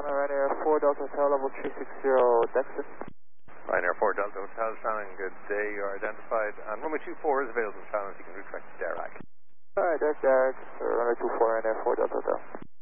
Ryanair 4 Delta Hotel, level 360, Dexter. Ryanair 4 Delta Hotel, Shannon, good day. You are identified on runway 24 is available, Shannon, so you can retract to Derac. Alright, Derek, runway 24, Ryanair 4 Delta Hotel.